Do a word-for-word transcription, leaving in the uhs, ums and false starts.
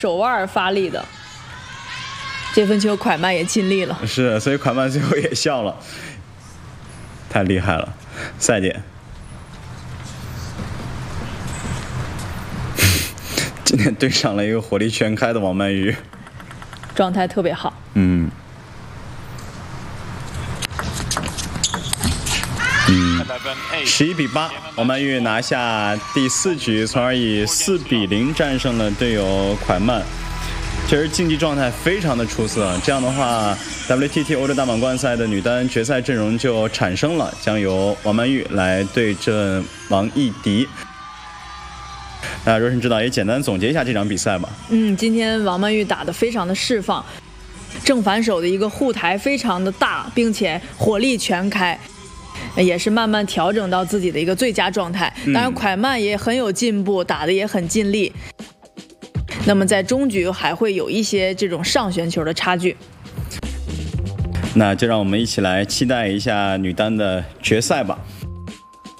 手腕发力的。这分球蒯曼也尽力了， 是，所以蒯曼最后也笑了，太厉害了，赛点。今天对上了一个火力全开的王曼玉， 状态特别好。 嗯。嗯，十一比八，王曼玉拿下第四局，从而以四比零战胜了队友蒯曼。其实竞技状态非常的出色，这样的话 ，W T T 欧洲大满贯赛的女单决赛阵容就产生了，将由王曼玉来对阵王艺迪。那若晨指导也简单总结一下这场比赛吧。 嗯，今天王曼玉打得非常的释放，正反手的一个护台非常的大，并且火力全开。也是慢慢调整到自己的一个最佳状态，当然蒯曼也很有进步，打得也很尽力。那么在中局还会有一些这种上旋球的差距。 那就让我们一起来期待一下女单的决赛吧。